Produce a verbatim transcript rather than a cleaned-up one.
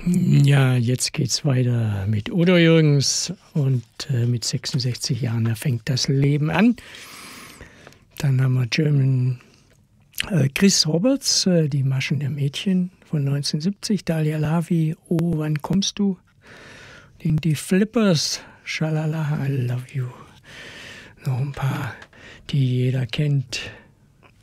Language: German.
Ja, jetzt geht's weiter mit Udo Jürgens und äh, mit sechsundsechzig Jahren, da fängt das Leben an. Dann haben wir German äh, Chris Roberts, äh, Die Maschen der Mädchen von neunzehnhundertsiebzig, Dalia Lavi, Oh, wann kommst du? Den Die Flippers, Schalala, I love you. Noch ein paar, die jeder kennt.